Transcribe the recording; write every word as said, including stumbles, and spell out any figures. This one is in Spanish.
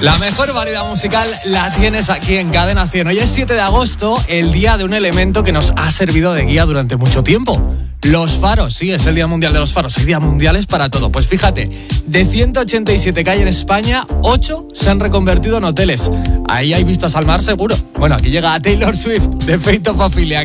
La mejor variedad musical la tienes aquí en Cadena cien. Hoy es siete de agosto, el día de un elemento que nos ha servido de guía durante mucho tiempo. Los faros, sí, es el Día Mundial de los Faros. Hay días mundiales para todo. Pues fíjate, de ciento ochenta y siete que hay en España, ocho se han reconvertido en hoteles. Ahí hay vistas al mar seguro. Bueno, aquí llega Taylor Swift, de Fate of Ophelia.